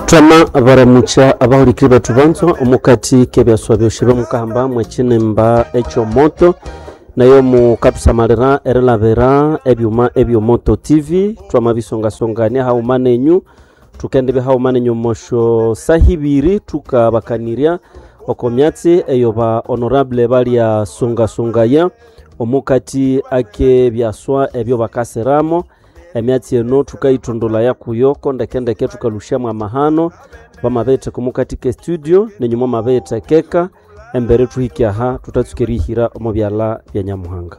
Tama baramucha abahurikiri batu banzo omukati kebyaswa byoshibe mukahamba mwechinemba echo moto nayo mu kapsamalira erelavera ebyuma ebyomoto TV twamabisonga songania haumanenyu tukendebe haumanenyu mosho sahibiri tukabakaniria okomyatsi eyoba honorable balia songa omukati ake byaswa ebyo bakaseramo emyatsi eno tukayitondola yakuyo kondekendeke tukalushamu amahano bamabete kumukati ke studio nenyuma mabete keka embere tuhiki aha tutatsukirihira omubyala bya Nyamuhanga.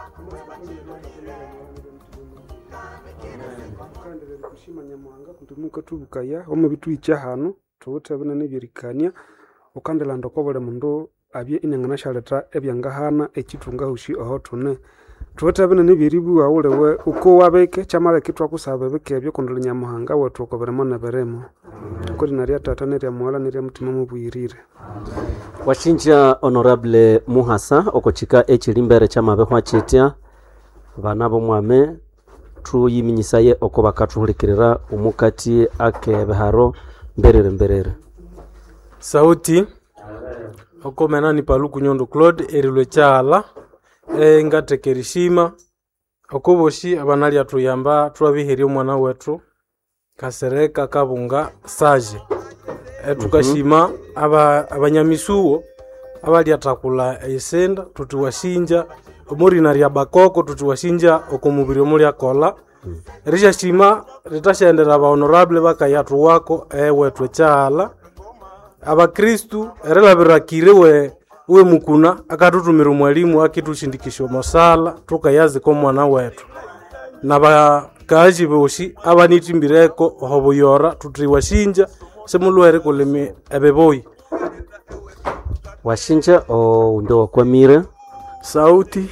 Kandele kushima Nyamuhanga kutumuka tubukaya omu bitu icyahano tubutabana n'ibirikania ukandela ndokobole mundu abye inengana shaleta ebyangahana ekitunga hushi aho tune tubutabana n'ibiribu awulewe uko wabeke chamara kitwa kusaba beke byo kondole Nyamuhanga wetu okoberemo na beremo kuri nariya tata nariya mwala nariya mutima mubuyirire washinja honorable Muhasa okochika echilimbere chamabehwa chitia banabo mwame tuyiminyisaye oko bakatuhulikirira umukati ake beharo mberere sauti oko menani paluku nyondo Claude erilwe chala ngatekerishima oko boshi abanali atuyamba twabiheri omwana wetu kasereka kabunga saje tukashima abanyamisuo abali atakula esenda tutiwashinja omuri naria bakoko tutiwashinja okomubiri omuri akola risha shima ritashendera aba honorable bakayatu wako wetu chala abakristu erelabirakire we mukuna akatutumira mwalimu akitushindikisho mosala tukayazi ko mwana wetu nabakaji boshi abanitimbireko hobuyora tutiwashinja semulwere koleme ebeboyi washinja o ndo kwamire sauti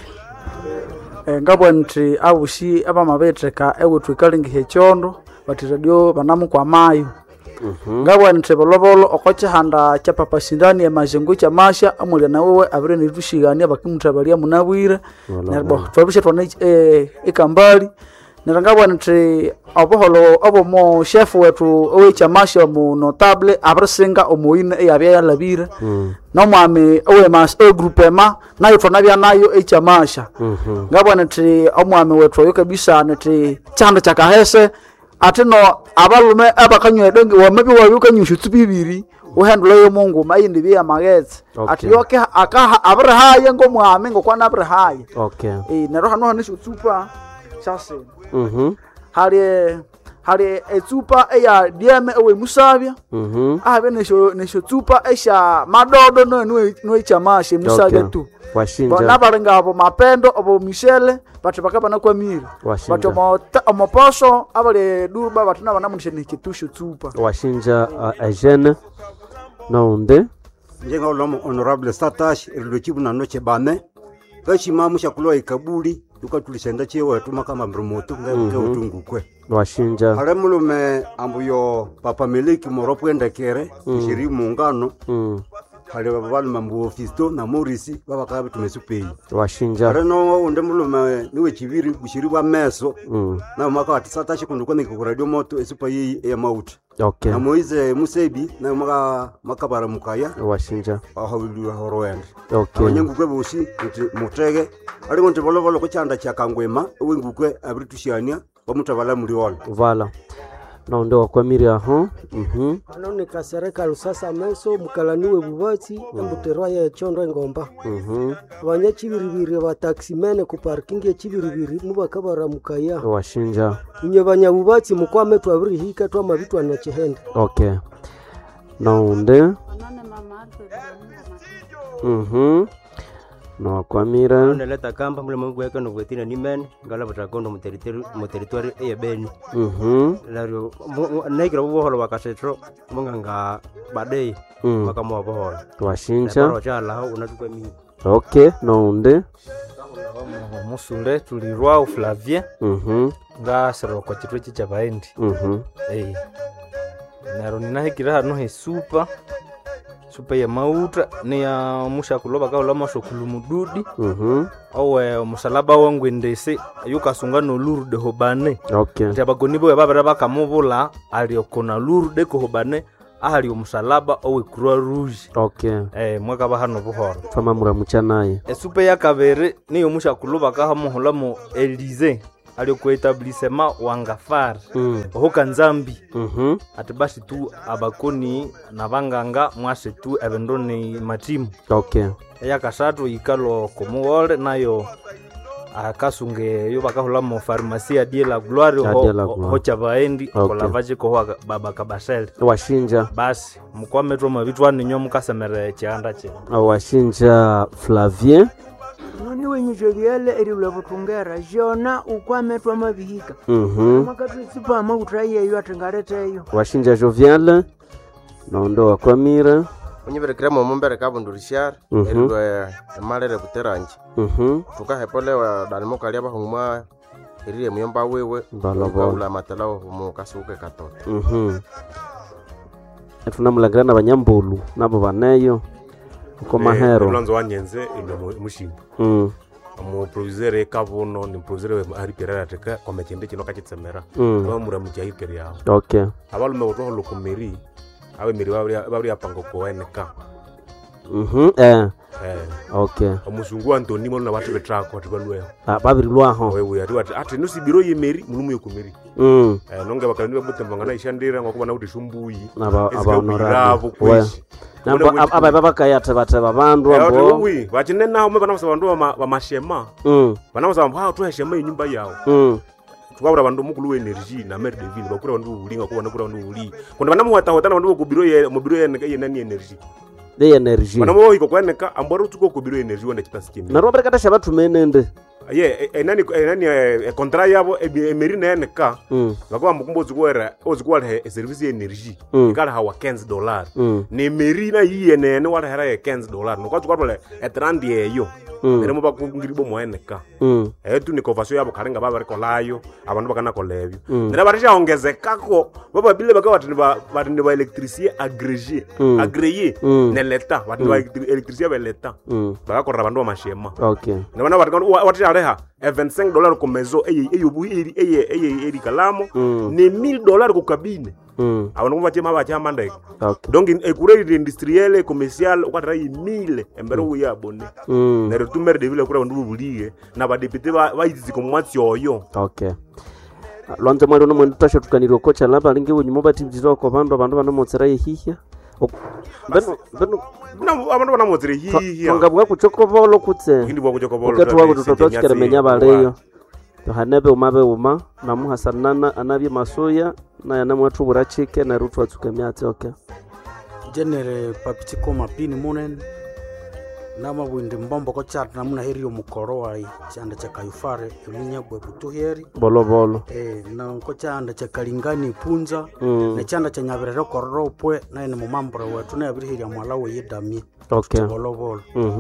ngabwanti abushi abamabetreka ewetwikalingihe chondo bati radio banamu kwa mayu ngabwanti bolobolo okochihanda cha papa sindani ya majengo cha masha amuli na wewe abire nitushigania bakimutabalia munabwire nerbo twabishe twana ikambali nerangabwanti aboholo obomo chef wetu owe cha masha mu notable abrisinga omoine eyabya yalabire no mwami owe mas groupema nayo tonabya nayo echamasha ngabwanti omwami wetu oyo kabisa nti chando chakahese atino abalume abakanywe donge wamabi wabukanyushu tubibiri uhendula yo Mungu mayindi biya magetse ati yoke akaha abrahaye ngo mwami ngo kwana abrahaye nero hano hanisho tsupa chase hali etsupa eya dieme ewe musabya abe nesho tsupa esha madodo no echamashe musabya tu washinja banabarenga abo mapendo abo Michelle batu bakabana kwa miri batu omoposo abale durba batu nabana munishene kitusho tsupa washinja ajene naunde njenga olomo honorable Satash erilochibu na noche bane bashima mushakulo ikabuli tukatulishenda chewe tumakama mromoto ngaye utungukwe washinja hale mulume ambuyo papa Meliki moropo endekere shiri mungano hale babalu mambu ofisto na Morisi babakabe tumesupei washinja hale no unde mulume niwe chibiri bushiri bwa meso na maka watisatashi kundukwa nikuradio moto esupa yi ya mauti na Moize Musebi na makabara mukaya washinja ahawulu horoende abanyengukwe boshi mutege ali ngonte bolovolo ko cyanda cyakangwema wengukwe abritushania bamutabala muri wala vala naunde wakwamiri aho anone kasereka rusasa meso mukalaniwe bubatsi embuterwa ya chondo ngomba abanyachibiribiri ba taximene ku parking ya chibiribiri mubakabara mukaya washinja inye banyabubatsi mukwame twabiri hika twa mabitu anachehenda naunde no kwamira naleta kamba mule mungu yake no gwetina ni men ngala batakondo mu territory ya Beni laro naikira boholo bakasetro munganga badei makamo boholo washinja baro chala unatukwe mi naunde musule tulirwa Flavien nga seroko chitwe chicha baendi naro ninahikira hano he super supe ya mauta ni ya mushakulo bakaula masokulu mududi owe musalaba wangu ndese yukasunga no Lourdes Hobane tabagonibo babara bakamubula aliokona Lourdes ko Hobane ahali umusalaba owe Croix Rouge mwaka bahano buhoro twamamura muchanaye esupe ya kabere ni yomushakulo bakaha muhola mu Elysée alio ku etablissement wangafari ohoka Nzambi ati basi tu abakoni nabanganga mwase tu ebendoni matimu ya kasatu ikalo komuwole nayo akasunge yo bakahula mu pharmacie de la gloire ho chavaendi kolavaje ko baba kabasel washinja basi mukwametwa mabitwa ninyo mukasemere cyanda cye washinja Flavien noni wenyije byele eri lwabutungera jona ukwametwa mabihika makatisipa makutraye yo atengarete yo washinja Jovial nondo wakwamira unyiberekera mu mumbere kabundurishar erwe malere buteranje tukahepolewa dalimo kali abahunguma erire muyomba wewe balobula matalao mu kasuke katoto tunamulangana abanyambulu nabo baneyo uko mahero mlanzo wanyenze ino mushimba mu producer kavuno ni producer ari perera teka kwa mechende kino kachitsemera bamura mu cyahikeri yawo abalume boto lokomeri awe miri babri apango ko eneka omusungu Antoni mona batu betrako atibalwe babiri lwaho wewe ati nusibiro yemeri mulumu yokomeri nonge bakalindi babutembanga na ishandira ngokuba na utishumbuyi abonora nabo ababakayate bateba bandu abo oui bachinena home bana basabandu bamashema bana basamba tu heshema inyumba yawo tukabura bandu mukulu energy na mer de ville bakura bandu ulinga ko bandu uli kuna bana muhata hotana bandu ku biro ye nani energy de energy bana mo iko kwaneka ambaro tuko ku biro energy wanda kitasikimi na robert kata shabatu menende nani contrat yabo emeri na nka bakwa mkumbo zukwera ozukwala service energy ikala hawa $15 ne meri na yene wala hera $15 no kwatu kwatole etrandi eyo neremo bakungiribo mweneka tu ni conversion yabo karenga baba rekolayo abantu bakana kolebyo nera barisha ongezekako baba bile bakawa batini ba electricien agrégé ne l'état batini ba electricien ba l'état bakakora bandu amashema na bana batini reha $25 ku mezo eye kalamo ne $1000 ku cabine abantu bachema bachama ndeke donc écureuil industriel commercial kwatara 1000 embero uya abone na retumere de ville kura bandu bubulige na ba député ba iziko mwatsi oyo lwanze mwari no mwendu tasho tukaniro kocha laba linge unyumo batibjiro ko bandu banomotsera yihihya beno abantu banamotsera yihihya ngabwa kuchokobolo kutse ngindi bwa kuchokobolo ketu wako tutotokera menya baleyo hanebe uma na muhasanana anabye masoya na yana mwatu burachike na rutu watsuke myatse genere papitiko mapini munen nama bwinde mbombo ko chat namuna heriyo mukoro wai chanda cha kayufare yulinya bwe butuheri bolo na ko chanda cha kalingani punza na chanda cha nyaberero kororo pwe na ene mumambro wetu na yabiri ya mwala we yedami bolo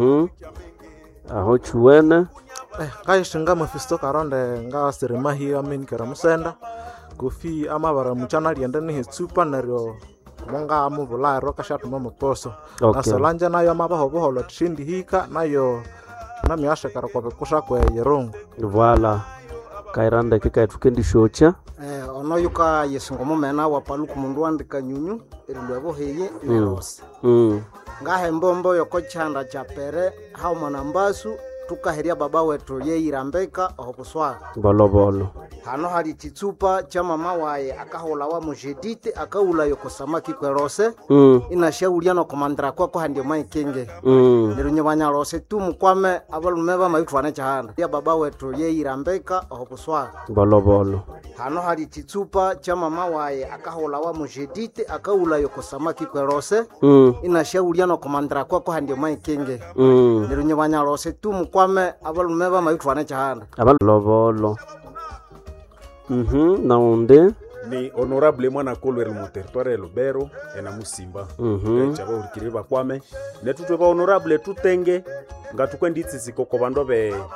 aho chuena kaishinga mafisto karonde nga seremahi amen karamusenda kofi amabara muchana lienda ni hitsupa nario monga amubula roka shatu mama poso na solanja nayo amabaho boholo tshindi hika nayo nami ashakara kwa bekusha kwa yerongo voilà kairanda kika tukendi shocha ono yuka yesungo mumena wa paluku mundu andika nyunyu erilwebo heye nerose ngahe mbombo yoko chanda chapere hao mwanambasu tukaheria baba wetu yeirambeka ohobuswa bolo hano hali chitsupa cha mama waye akahola wa mujedite akaula yoko samaki kwerose inashaulia no komandra kwako handi mai kenge nirunye banyarose tu mukwame abalume ba mayitwana cyahanda ya baba wetu yeirambeka ohobuswa bolo hano hali chitsupa cha mama waye akahola wa mujedite akaula yoko samaki kwerose inashaulia no komandra kwako handi mai kenge nirunye banyarose tu kwame abalume ba mayitwana cyahanda bolo na onde ni honorable mwana kolweri mu territoire ya Lubero ena Musimba chaba urikiriba kwame netutwe ba honorable tutenge ngatukwenditsi sikoko bandu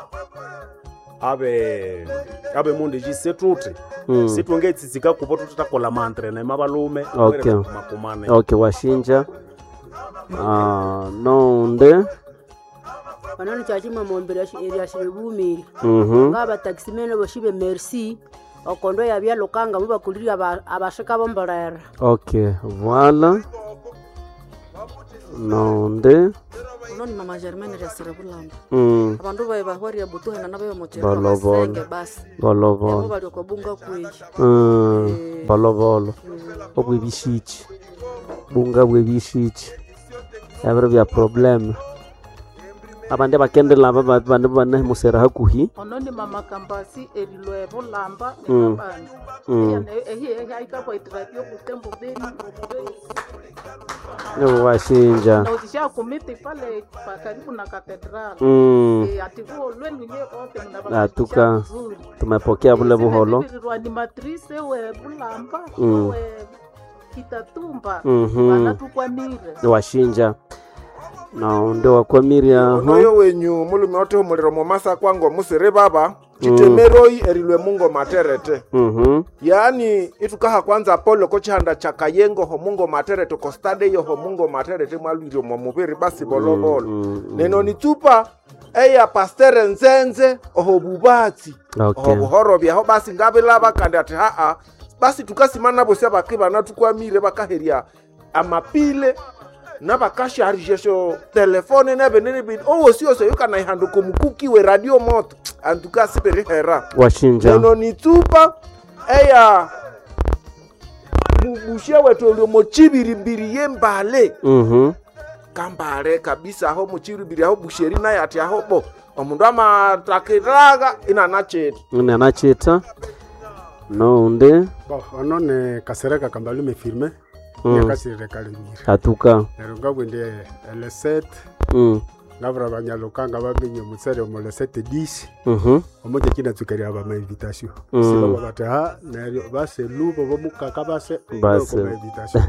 abe monde jisetute sitwenge tsika kupo tutakola mantre na mabalume washinja nonde banani chachima mombera area shibumiri ngaba taximene boshibe merci okondo yabya lokanga mubakulira abashika bomborera. Okay, voilà. Nonde noni mama Germaine ya Serebulamba abantu baye bahwari butuhe na nabe mochera basenge basi bolobolo bali ko bunga kweyi bolobolo obwibishichi bunga bwibishichi abere bya problem abande bakendela bane bane musera hakuhi ononi mama Kambasi erilwe Bulamba nebabandi ehi ayikapwa itratio kutembo beni washinja na utisha kumiti pale karibu na katedral ativo lwenu nye wote mnabaka atuka tumepokea bule buholo animatrice we Bulamba we Kitatumba banatukwanire washinja na ndio wakwamiria noyo wenyu mulume wote umuliro momasa kwango musire baba chitemeroi erilwe mungo materete yaani itukaha kwanza polo kochihanda chakayengo ho mungo materete kostade yo ho mungo materete mwalwiro momubiri basi bolobolo neno nitupa eya pastere nzenze oho bubatsi oho buhoro byaho basi ngabilaba kandi ati haa basi tukasimana bose bakiba natukwamire bakaheria amapile nabakasha harijesho telefone nabenene bin sio yukana ihanduko mukuki we radio moto antuka siperi hera washinja neno nitupa eya mubushia wetu lyo mochibiri mbiri yembale kambare kabisa aho mochibiri aho busheri na yati aho bo omundu amatakiraga inanacheta nonde onone kasereka kambalume firme yakasire kalimira atuka nerunga bwende L7 ngabra banyalokanga bamenye mutsere mo L7 10 omoje kina tukari aba ma invitation siba babata neryo base lubo bomukaka base invitation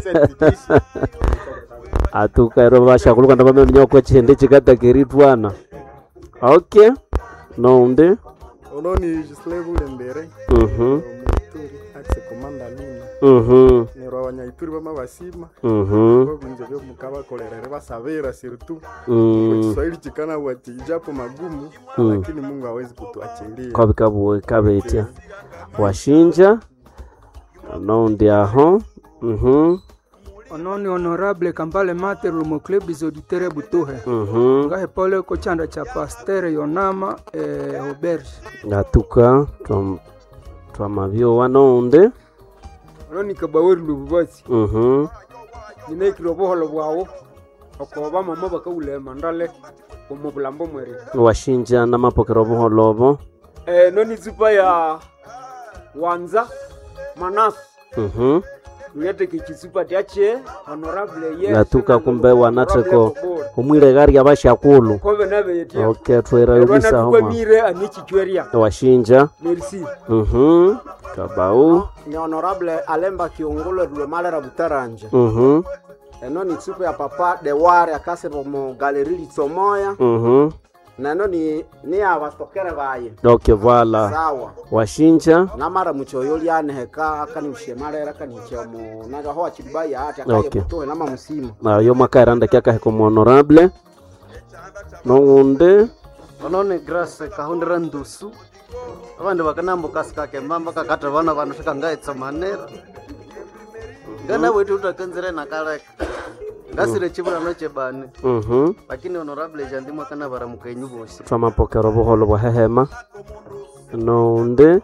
atuka ro basha kuluka ndabame nyoko chende chikata keritwana. Okay, nonde ononi jislevu lembere akse komanda luna nero abanyaituri bamabasima babinze byo mukaba kolerere basabera surtout Kiswahili chikana wati japo magumu lakini Mungu hawezi kutuachilia kwa bikabu kabetia washinja nonde aho ononi honorable Kambale Mater Lumo Club des auditeurs butuhe ngahe pole ko chanda cha pasteur Yonama Auberge ngatuka twamavyo wanonde ononi kabaweri lububasi nine kiroboholo bwawo okoba mama bakaule mandale omubulambo mwere washinja na mapokero boholobo noni zupa ya wanza manas Uyete kichisupa tiache honorable yes ngatuka kumbe wanateko umwire gari abashakulu kobe nabe yetia okay twera yubisa homa mire anichi chweria washinja merci kabau ni honorable Alemba Kiongolo rule malera butaranje eno ni tsupe ya papa de ware akase mo galerie litsomoya nano ni abastokere baye okay voilà sawa washinja namara muchoyo lyane heka akani mshemalera akani chamo naga ho achibaya ati akaye kutoe nama musima na yo makaranda kyaka heko honorable nonde onone grace kahundira ndusu abandi bakanambo kasika kemamba kakata bana banashika ngaitsa manera ngana wetu utakanzira nakaleka ngasire chibura noche bane lakini honorable jandimo kana baramukenyu bose twamapokero boholo bohehema nonde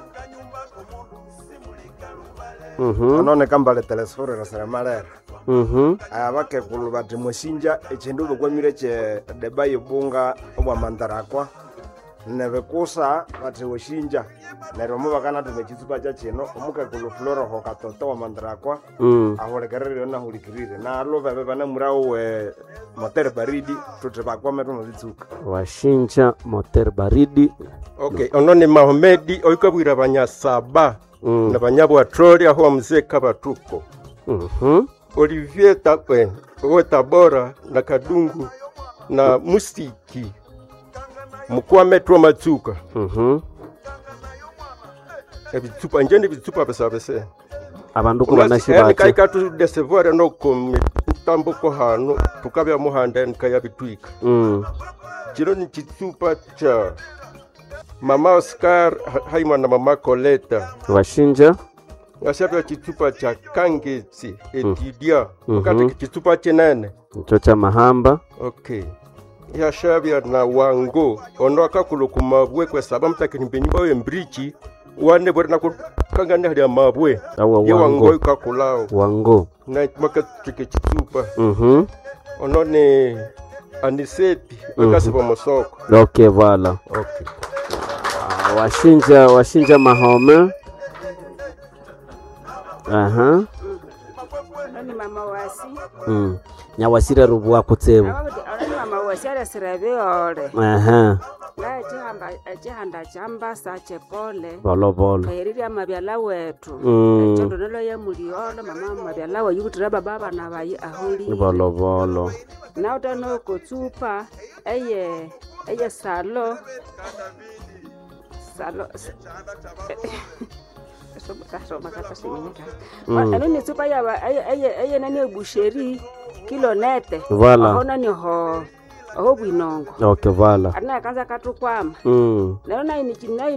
onone Kambale telesforo rasamalera abake kulubati mushinja echindu bokwamire che debaye bunga obwa mandarakwa nebekusa bati washinja neromo bakana tumechisupa cha chino omuka kulu floro ho katoto wa mandarakwa aholekerere na hulikirire na love bana murao we moter baridi tutebakwa meto no litsuka washinja moter baridi. Okay, onone Mahomedi oikabwira banyasaba na banyabwa troli aho mzee kabatuko Olivier Takwe Tabora na Kadungu na Musiki mukwa metro matsuka ebitupa njende bitupa besa abantu kubana shibache kai katu desevoir no tambuko hano tukabya muhanda nkaya bitwika chiro ni chitsupa cha mama Oscar haima na mama Coleta washinja ngashabya chitsupa cha Kangezi Edidia wakati chitsupa chenene cho cha Mahamba. Okay yashabya na Wango ono akakulukuma bwe kwa sababu mtakini nyumba ye mbrichi wane bora nakukangana hali ya mabwe ye Wango ikakulao Wango na makatike chitsupa ono ni aniseti wakasiba mosoko. Okay, voilà. Okay. Washinja Mahome. Aha. Nani mama wasi? Nyawasira rubuwa kutsebo. Nani mama wasi ala sirabe ore. Aha. Na chihanda chamba sache pole. Bolo. Kairiri amabyala wetu. Chondo nelo ye muliolo mama amabyala wa yukutira baba na bayi ahuli. Bolo. Na utano kutsupa eye salo. Anoni tsupa ya eye nani busheri kilonete. Voilà. Ahona ni ho bwinongo. Okay, voilà. Ana kanza katukwama. Na ni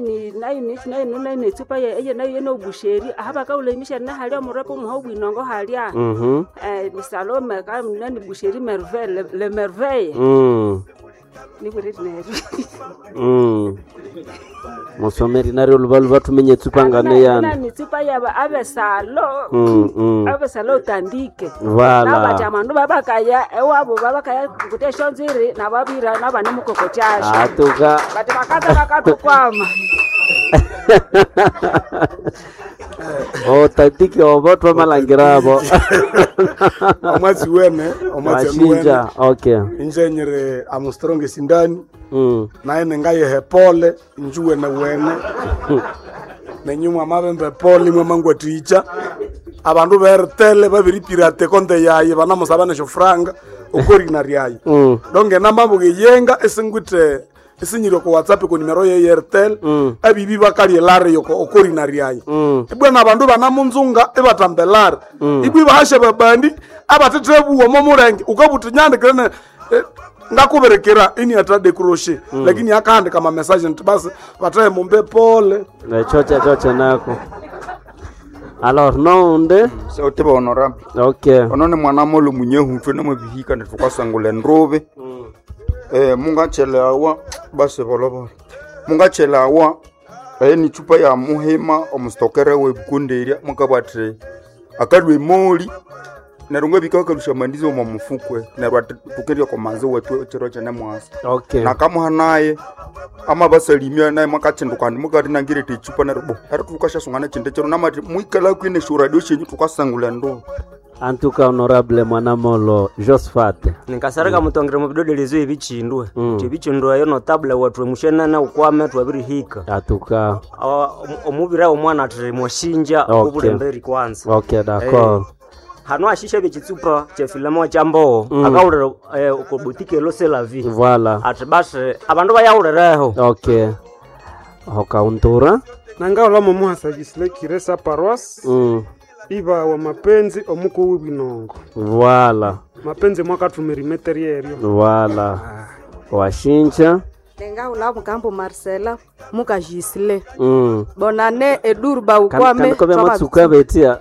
tsupa ya eye nayo no busheri ahaba ka ulemisha na hali amurapo mu ho bwinongo hali a. Ni salome ka nani busheri merveille le merveille. Ni buri neru. Musomeri nari olubalu batumenye tsupangane yana. Ni tsupa ya abe salo. Abe salo tandike. Voilà. Na bajamandu babakaya ewabo babakaya kutesha nziri na babira na bane mukoko cyasha. Atuka. Bati bakaza bakatukwama. Tandike obotu amalangirabo. Omwazi wene, Washinja, okay. Injenyere Armstrong sindani. Naye nengaye hepole njuwe na wene. Nenyuma mabembe pole mwe mangwa ticha. Abandu bertele babiri pirate konte yaye bana musabane sho franga okori yaye. Donge namba bugeyenga esingwite esinyiro ko WhatsApp ko numero ye Airtel abibi bakali elare yoko okori yaye. Ebwana abandu bana munzunga ebatambelar. Ibwi bahashe babandi abatetrebu wo momurenge ukabutinyande kene ngakuberekera ini atade crochet lakini akaandika kama message ntibasi bataye mumbe pole na chocha nako. Alors non onde sote ba honorable. Okay. Onone mwana molo munyehu tuna mubihika netukasangule ndrobe. Munga chelewa base bolobo. Munga chelewa ni chupa ya muhima omustokere we bukunderia mukabatre akadwe moli narunga bikaka lushamandizo mu mufukwe narwa tukeria ko manzo wetu chero chane mwasa. Okay. Na kama hanaye ama basalimia naye makachendukandi mugari nangire techupa na rubo ara tukasha sungana chinde chero namati muikala kwine shura doshe nyu tukasangula ndo. Antuka honorable Mwanamolo Josephat nikasaraka mutongere mu bidodelezo ebichindwe ebichindwe yo notable watu mushena na ukwame twabiri hika atuka omubira omwana atire moshinja obulemberi kwanza. Okay, d'accord. Hano ashisha bichitsupa che filamo chambo akaulera ko boutique Lose la Vie. Voilà. Atibase abandu bayaulereho. Okay. Hokauntura nanga ola mu muhasajisile kiresa paroisse iba wa mapenzi omuko w'ibinongo. Voilà. Mapenzi mwaka tumerimeteri erio. Voilà. Washinja Nenga ula mukambo Marcela muka Gisle. Bonane edurba ukwame. Kan ko matsuka betia.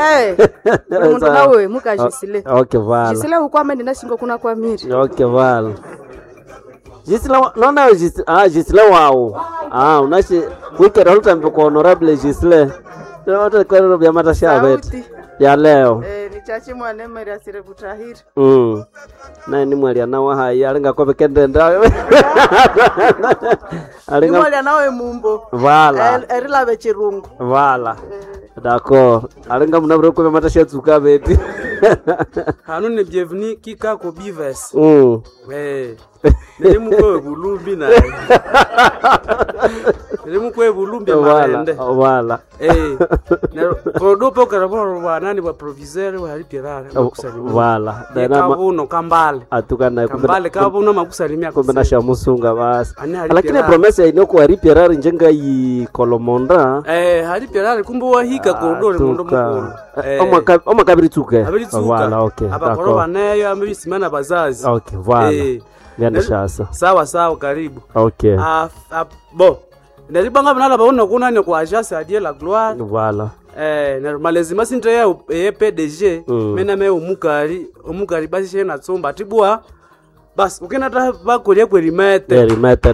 Muntu nawe muka Gisle. Okay, voilà. Gisle ukwame ndina singo kuna kwa miri. Okay, voilà. Gisle nona Gisle wao. Unashi wikera hutambe kwa honorable Gisle. Ndio kwa roho ya matasha beti. Ya leo. Ni chachi mwane meri asire butahiri. Na ni mwali anawa haya alinga kwa bekendenda. Alinga mwali anawe mumbo. Voilà. Erila bechirungu. Voilà. D'accord. Alinga munabro kwa matasha tsuka beti. Hanu ne bienvenue kika ko bives. Ne muko gulubi na. Elimu kwa Bulumbi maende. Wala. Kodopo karaboro banani ba proviseur wa halipirara makusalimia. Wala. Kabuno kambale. Atukana kambale kabuno makusalimia. Kumbe shamusunga basi. Lakini promesa inoko halipirara njenga yi Kolomonda. Halipirara kumbe wahika kodole mundo mukuru. Oma kabiri tuke. Wala okay. Abakoroba nayo amebisimana bazazi. Okay, wala. Ngende shasa. Sawa karibu. Okay. Bo. Ndalibanga banala baona kuna ne kwa agence Adieu la Gloire. Voilà. Malezima sinto ya PDG mena me umukari basi shena tsomba tibua bas ukena ta bakolie kwa rimete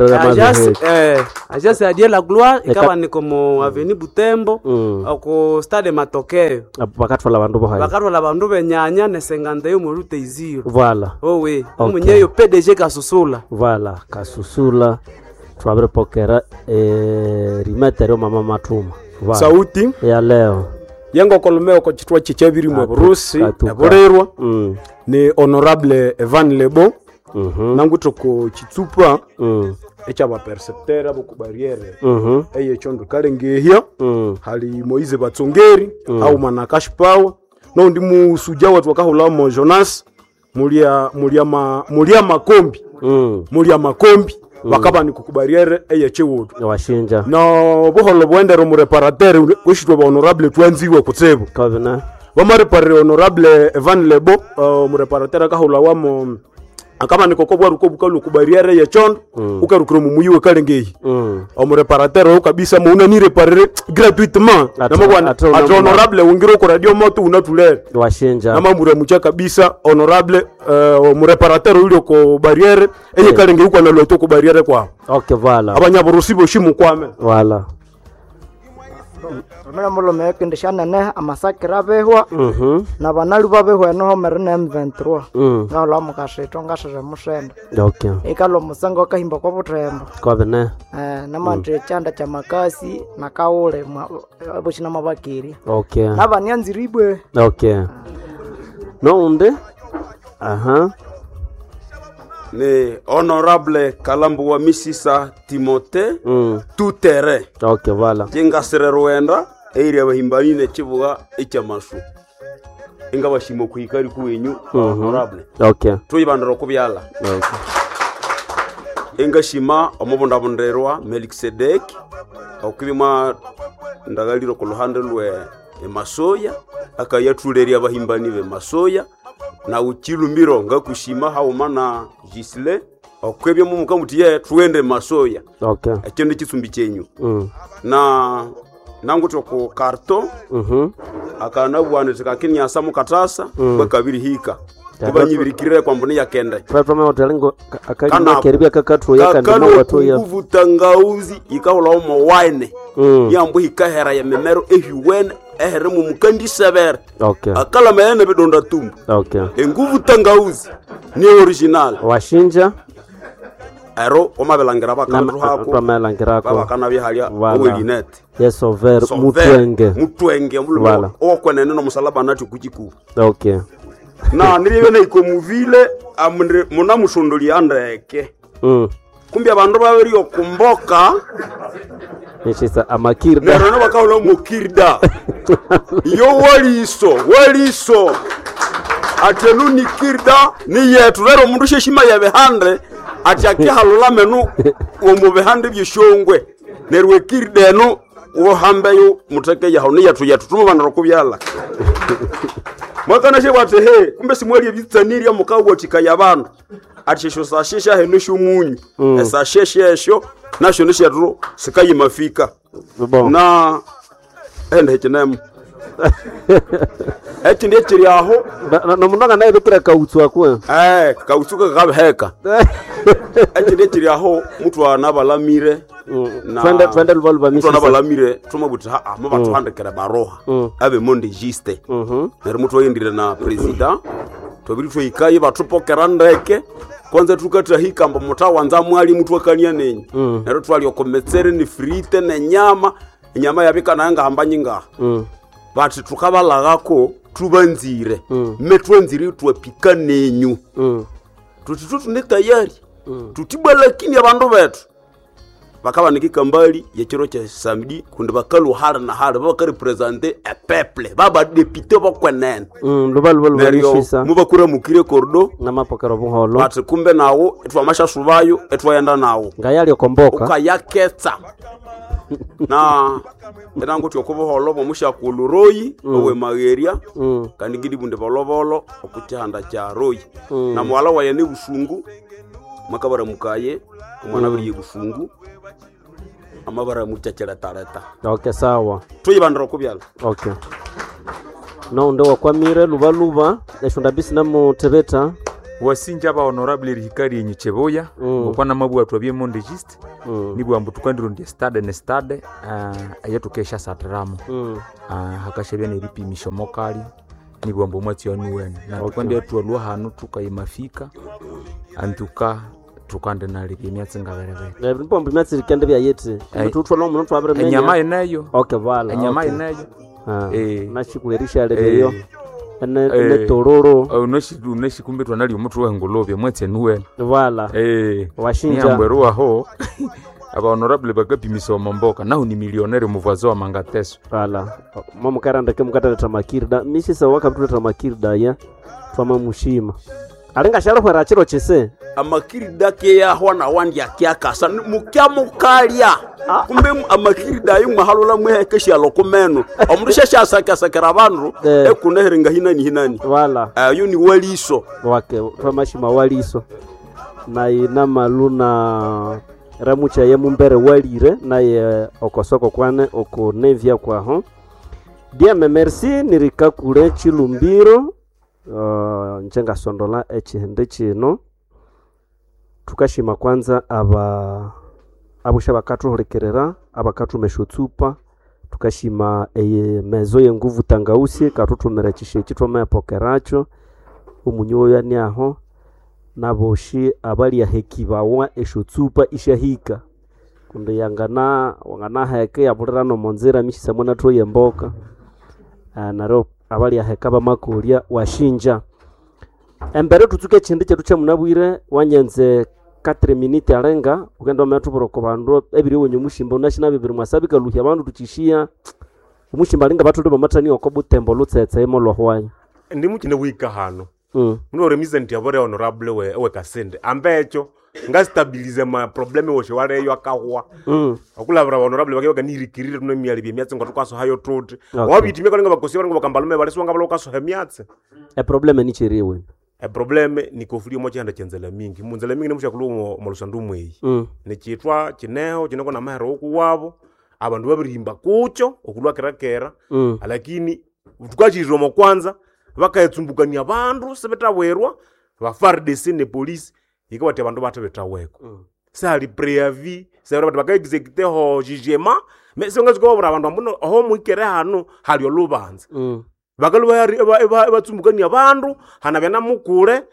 agence Adieu la Gloire ikawa ni como avenue Butembo ko stade Matokeo bakatwala bandu benyanya ne 51 mu route iziro. Voilà. Oui, umunyeyo PDG Kasusula. Voilà, Kasusula. Tuabere pokera rimetero mama matuma. Sauti ya leo. Yengo kolomeo ko chitwa chichebiri mu Burusi aborerwa. Ni honorable Evan Lebo. Nanguto ko chitsupa. Echa ba percepteur abo ku barriere. Eye chondo kalengehia. Hali Moize Batsongeri au Manakash Power. No ndi mu suja watu wakahula mo Jonas. Mulia makombi. Mulia makombi. Wakaba ni kukubariere eye chewodo washinja no boholo bwendero mu reparateur kushitwa ba honorable twanziwe kutsebo kabina wa reparateur honorable Evan Lebo mu reparateur akahula wamo akaba ni kokobwa rukobuka lukubariere ye chondo ukarukiro mu muyiwe kalengeyi mu reparateur kabisa mu una ni reparer gratuitement na honorable wingiro ko radio moto unatulere washinja na mamure mucha kabisa honorable mu reparateur uli ko barriere eye kalengeyi ko na loto ko barriere kwa okay voilà abanyaburusi boshimu kwame voilà Mwana mulo meke ndishana ne amasakira behwa na banalu babehwa no merene M23 ngalo mukashito ngashije mushenda okay ikalo musango kahimba kwa butembo kwa bene na manje chanda cha makasi na kaule boshina mabakiri okay na banyanzi ribwe okay no unde ne honorable Kalambo wa Misisa Timote tout terrain okay voilà jenga sererwenda area bahimbani ne chibuga icyamasu inga bashimo kuikari kuwenyu honorable okay tuyibandaro kubyala okay inga shima omubonda bonderwa Melkisedek okubima ndagaliro ku ruhande lwe emasoya akayatuleria bahimbani be masoya na uchilumbiro ngakushima haumana Gisle okwebye mu mukamutiye tuende masoya okay ekende kisumbi cyenyu na nanguto ko karto akana bwane tikakinya samu katasa kwa kabiri hika kubanyibirikirire kwa mboni yakende prapama hotelingo akanya keribya kakatro yakandimo watu ya kuvutangauzi ikahola omo wine yambo hikahera ya memero ehiwen ehere mu mukandi sever okay akala mayene bedonda tumbu okay enguvu tangauzi ni original washinja ero omabelangira bakandro hako bamelangira ko bakana bihalia owelinete yes over mutwenge mbulu okwenene no musalaba nati kujiku okay na nilibene ikomuvile amre muna mushondoli andeke kumbe abantu babiri okumboka nishisa amakirda nero bakawlo mukirda yo waliso atelu nikirda ni yetu rero mundu sheshima yabe handre ataki halula menu omube hande byishongwe nerwe kirda no wo hambeyo muteke ya honi yatu tuma banaro kubyala mwakana she bate kumbe simwali ebitsaniri ya mukawo tikaya abantu atishesho sashesha heno shumunyu esasheshesho nasho nishero sikayi mafika na ende chenemu eti ndechiri aho no munanga naye bikira kautsu akwe kautsu kabheka eti ndechiri aho muthu anabalamire na twende lubalba misi anabalamire tumabuta amabatu handekera baroha abe monde giste nero muthu oyendire na president tobiri twoikaye batupokera ndeke kwanza tukatra hikambo mutawanza mwali muthu akania nenyi nero twali okometsere ni frite ne nyama yabika nanga hambanyinga bati tukabalagako tubanzire metwanzire twapika nenyu tuti ne tayari tutibwa lakini abantu betu bakaba nikikambali yekiro kya samedi kundi bakalu hara na hara baka representer a peuple baba député bakwenene luba nishisa muba kura mukire kordo na mapokero buholo ati kumbe nawo etwa masha subayo etwa yenda nawo ngayali okomboka ukayaketsa na erango tyokubuholo bomusha kuluroyi owe mageria kandi gidi bunde bolobolo okutihanda kya royi na mwala waye ne busungu makabara mukaye umwana buriye busungu amabara muchachera tareta. Okay, sawa. Tuyibandira kubyala. Okay. No ndo wakwamire luba eshonda bisi na mutebeta wasinja ba honorable Rihikari Enyicheboya okwana mabu atwabye mondegist nibwo ambutukandiro ndi stade ayetukesha satramo hakashebya ne bipimisho mokali nibwo ambo mwati yanuwen na kwende twalwa hanu tukayimafika antuka tukande nali byemyatsi ngaberebe mpombe myatsi rikende bya yete mututwala umuntu twabere menya enyama inayo okay vala enyama inayo nashikulerisha lebeyo ene tororo unoshi kumbe twanali omuntu wengolobye mwetse nuwe vala washinja nyambweru aho aba honorable bakapimisa omomboka naho ni millionaire muvazo wa mangateso vala momukaranda ke mukatala tamakirda mishisa wakapitula tamakirda ya twama mushima alinga sharo kwa rachiro chese amakirida ke ya hwana wandi akiakasa mukyamukalya kumbe amakirida yu mahalola mwekesha lokomeno omudusha shasakasakira abantu ekunehiringa hinani wala ayo ni waliso wake twamashima waliso na ina maluna ramucha ye mumbere walire naye okosoko kwane okonevya kwaho dia merci nirikakule chilumbiro njenga sondola echihende chino tukashima kwanza abusha bakatu horekerera abakatu meshutsupa tukashima mezo yenguvu tangausi katutumira chishechi twama pokeracho umunyoyo yani aho naboshi abali ya hekibawa eshutsupa ishahika kunde yangana wangana heke yaburano monzera mishisa mwana to yemboka naro abali ya hekaba makulia washinja embere tutsuke chindi chetu cha munabwire wanyenze 4 minutes arenga ugenda matuburo ko bandu ebiri wonye mushimba unashina bibiri mwasabika luhya bandu tuchishia umushimba linga batu ndo matani okobutembo lutsetse emolo hwanya ndi mukine wika hano muno represent yabore honorable we kasende ambecho ngastabilize ma probleme wo shware yo akahwa okulabura honorable bakeka nirikirire tuno miyali byemyatse ngo tukwaso hayo trot wabitime ko nga bakosi ngo bakambalume bali swanga balo kaso hemyatse probleme ni chiriwe probleme ni kofuri mo cyanda cyenzela mingi munzela mingi nemushakulu mo lusandu mweyi ne kitwa kineho kinoko na mahero okuwabo abantu babirimba kucho okulwa kerakera lakini tukachiriro mo kwanza bakayetsumbukania abantu sebetawerwa ba FARDC ne police ikabati abantu batebetaweko sali preavis sari abantu bakaexecute ho jugement mais songa zikobora abantu ambuno ho muikere hano hali olubanza bakaluba batsumukania abantu hana bena mukule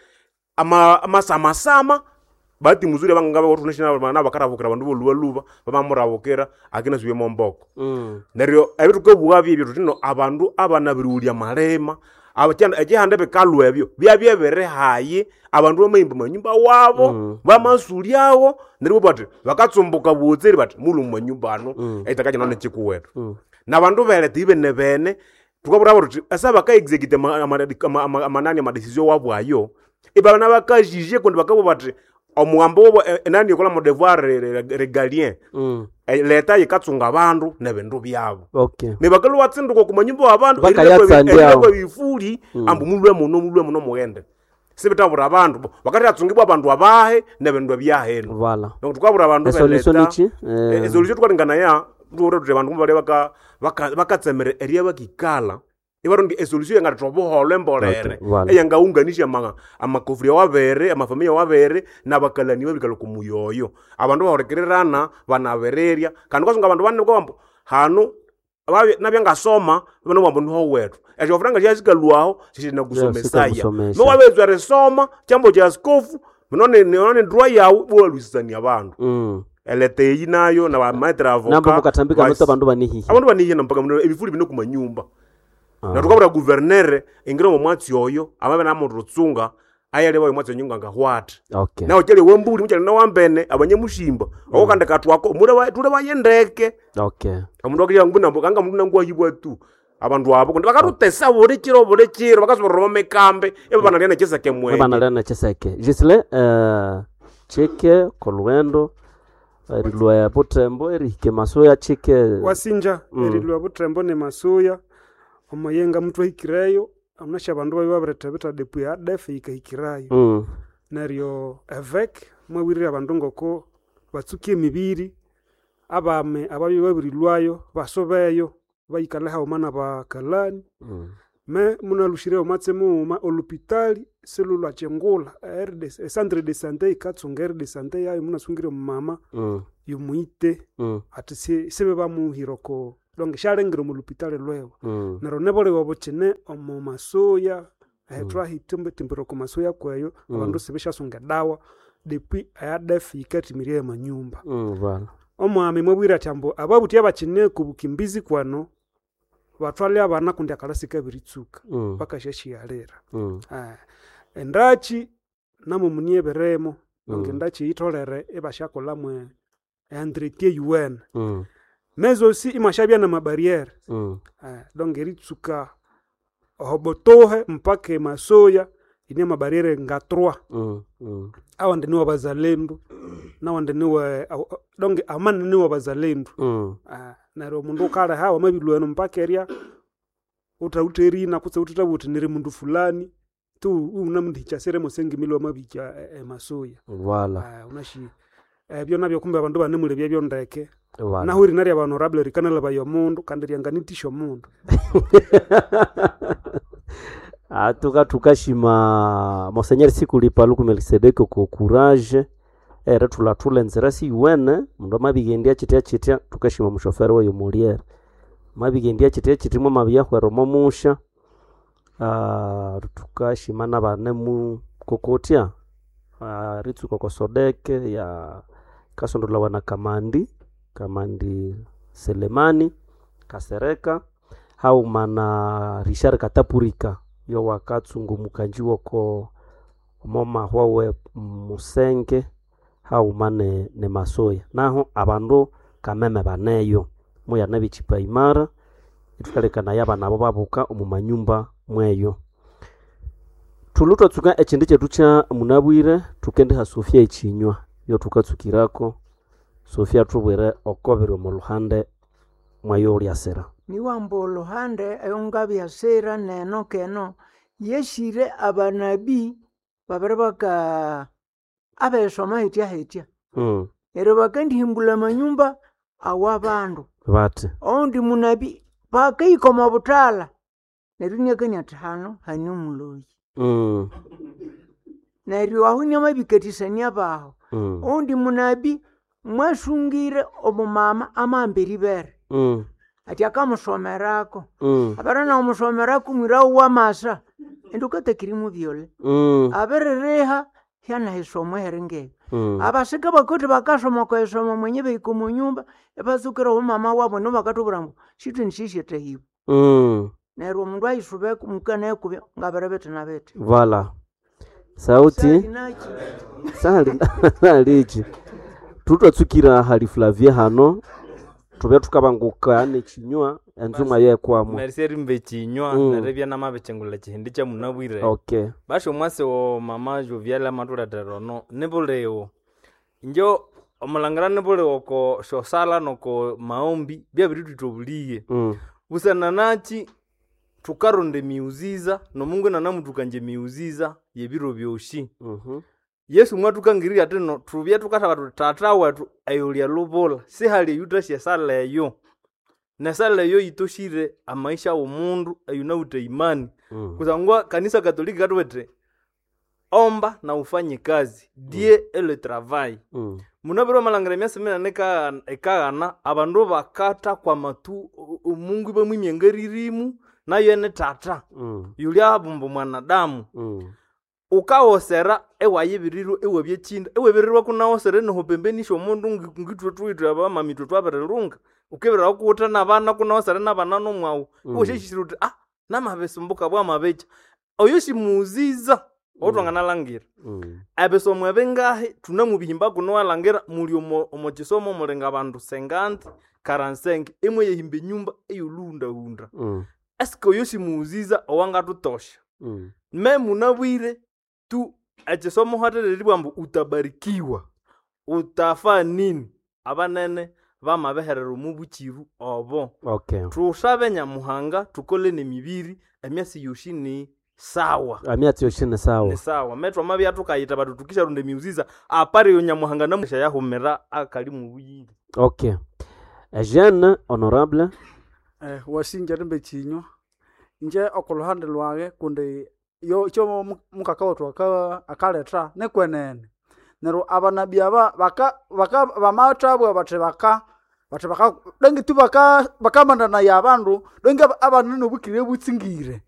ama bati muzuri abangabe watu national bana bakaravukira abantu boluba bamamurabukira akina zwiye momboko neryo ebitukobuwa bibyo tutino abantu abana birulia malema abacyanda agihanda bekalu ebyo byabye bere hayi abantu bamayimba manyumba wabo bamasuri yawo neryo bati bakatsumbuka butseri bati mulu manyumba ano etakaje none chikuwetu nabantu bere tibe nebene tukabura bati asaba ka execute amanani ama decision wabo ayo ibana bakajije kundi bakabo bati omuambo wo enani yokola mo devoir regalien leta yikatsunga abantu nebindu byabo nebakalu watsinduko kumanyumba abantu bakayatsandiawo bifuli ambu mulwe muno mugende sibitabura abantu bakati atsungibwa abantu abahe nebindu byaheno vala donc tukabura abantu beleta solution tukalingana ya nduro tute abantu bale bakatsemere eria bakikala ibarundi solution ngati toboholo embolere eyanga unganisha amakofria wabere amafamilia wabere nabakalani babikalo kumuyoyo abantu bahorekererana banabereria kandi kwasunga abantu banne kwambo hano nabyanga soma bano bambo niho wetu ejo franga yazikalwaho sishina kusomesaya no wabezwa resoma chambo cha skofu none ndwa yawo bolwisani abantu elete yinayo na maître avocat namba mukatambika no abantu banihi nampaka ebifuli bino kumanyumba na tukabura gouverneur ingiro mo mwatsi oyo amabe na mo rutsunga ayale bayo mwatso nyunga ngahwata okay nawo chele wembuli muchele na wambene abanye mushimba okanda katwako tule bayendeke okay amundu akili yangu nambo kanga mundu nangu ayibwa tu abantu abo kundi bakarutesa bore chiro bakasubiroma mekambe ebana lena chesa kemwe ebana lena chesa ke Gisle cheke kolwendo erilwa ya Butembo erike Masuya cheke wasinja erilwa Butembo ne Masuya omoyenga mutwe hikireyo amnasha bandu babibabreta bita depu ya def ikahikirayo neryo avec mwabirira bandu ngoko batsukie mibiri abame ababi babirilwayo basobeyo bayikala ha umana bakalani me munalushire matse mu olupitali selula chengula RDS centre de santé katsunga de santé yayo munasungire mama yumuite ati sebe bamuhiroko donc shalengero mu lupitali lwewe nero nebole wabochene omu Masuya twahitembe timbero ku Masuya kwayo abandu sebesha sunga dawa depuis ADF ikatimirie manyumba voilà omwami mwabwira tambo ababuti abachine ku bukimbizi kwano batwale abana kundi akalasika biritsuka bakashashi yalera endachi namo munieberemo ngendachi itolere ebashakola mwe andretie UN mais aussi imashabia na mabariere donc eritsuka hobotohe mpaka Masuya ine mabariere nga 3 awande ni wabazalendo na wande ni wa donc amana ni wabazalendo naro mundu kala hawa mabilweno mpaka area utauteri na kutsa ututabuti niri mundu fulani tu una mundicha sere musengi milwa mabicha Masuya voilà unashi byo nabyo kumbe abandu banemule byo ndeke na huri nari honorable rikanala bayo mundu kandi yanganitisho mundu tukashima Monseigneur Sikulipa Luku Melkisedeki ko courage era tulatula nzira si UN mundu mabigendia chitia tukashima mushoferi wayo Moliere mabigendia chitia mu mabiya kwero momusha tukashima na bane mu kokotia ritsuko ko Sodeke ya kasondola wana kamandi Selemani Kasereka haumana Richard Katapurika yo wakatsungu mukanjiwo ko moma hwawe musenge haumane ne Masuya naho abandu kameme baneyo moya nabichipa imara itukalekana yaba nabo babuka omumanyumba mweyo tulutwa tsuka echindi chetu cha munabwire tukende ha Sofia ichinywa yo tukatsukirako Sofia tubwere okobere mu luhande mwayo lyasera ni wambo luhande ayongabi asera neno keno yeshire abanabi babere baka abesoma hitia ero bakandi himbula manyumba awabandu bate ondi munabi bakayikoma butala nerunya kanya tahano hanyumuloyi neryo ahunya mabiketisania baho ondi munabi mwashungire omumama amambiribere ati akamusomerako abarana omusomerako mwira wa masa endukate kirimu byole aberereha yana hisomo herenge abasika bakote bakasoma kwa hisomo mwenye beiko mu nyumba ebazukira omama wabo no bakatuburambo shitu nishishe tehibo nero mundu ayisube mukana yakubye ngaberebete nabete voilà sauti sali tutatsukira hali Flavie hano tube tukabanguka ne chinywa enzuma ye kwamo merseri mbe chinywa narebya namabechengula chihindi cha munabwire okay basho mwase o mama Joviala matula terono nebuleo njo omulangara nebuleo ko shosala noko maombi bya bitu tubuliye busana nachi tukaronde miuziza no mungu na namutukanje miuziza yebiro byoshi Yesu mwatukangirira teno trubya tukataba tata watu ayolia lobola si hali yutashya sala yo na sala yo itoshire amaisha omundu ayuna utaimani kuzangwa kanisa katolika katwete omba na ufanye kazi die le travail munabiro malangara myasemena neka ekagana abandu bakata kwa matu mungu bamwimyengeririmu nayo ene tata yulia abumbu mwanadamu ukaosera ewayibiriru ewebyechinda ewebirirwa kunaosera no pembenisho mundu ngitwe twitwe aba mamito twabererunga ukebera kuota nabana kunaosera nabana no mwawo ushishira uti namabesumbuka bwa mabecha oyoshi muziza otwangana langira abesomo bengahi tunamubihimba kuno walangira muri omo kisomo mulenga abantu 50 45 imwe yehimbe nyumba eyulunda hunda eske yoshi muuziza owanga tutosha me munabwire tu ekisomo hatereri bwambu utabarikiwa utafa nini abanene bamabeherero mu bukiru obo tushabe nyamuhanga tukole nemibiri emyasi yoshi ni sawa amyatsi yoshine sawa ni sawa metro mabya tukayita badu tukisha runde miuziza apare yo nyamuhanga namusha yahomera akali mu buyiri Jeune honorable wasinja rimbe chinyo nje okuluhande lwage kunde yo cyo mukaka watu akaletra nekwenene nero abanabi aba baka bamatabwa baka dengi tu baka mandana ya bandu dengi abanene bukire butsingire